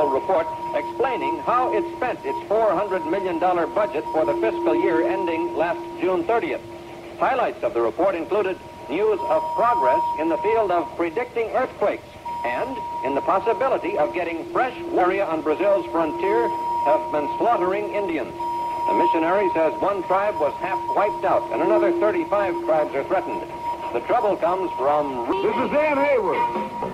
annual report explaining how it spent its $400 million budget for the fiscal year ending last June 30th. Highlights of the report included news of progress in the field of predicting earthquakes and in the possibility of getting fresh area on Brazil's frontier have been slaughtering Indians. The missionary says one tribe was half wiped out and another 35 tribes are threatened. The trouble comes from... This is Dan Hayward.